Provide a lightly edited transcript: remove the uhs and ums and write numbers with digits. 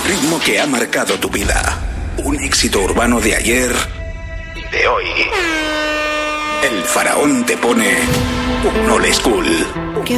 ritmo que ha marcado tu vida. Un éxito urbano de ayer y de hoy. El Faraón te pone un old school.